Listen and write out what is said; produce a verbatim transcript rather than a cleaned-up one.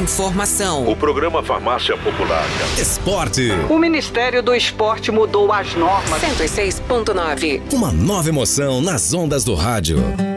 Informação. O programa Farmácia Popular. Esporte. O Ministério do Esporte mudou as normas. cento e seis ponto nove. Uma nova emoção nas ondas do rádio.